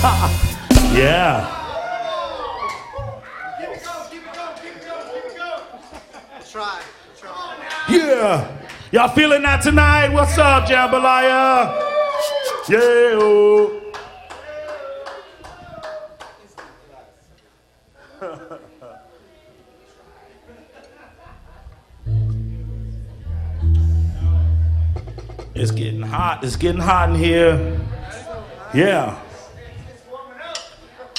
Yeah. Try. Yeah. Y'all feeling that tonight? What's up, Jambalaya? Yeah. Oh. It's getting hot. It's getting hot in here. Yeah.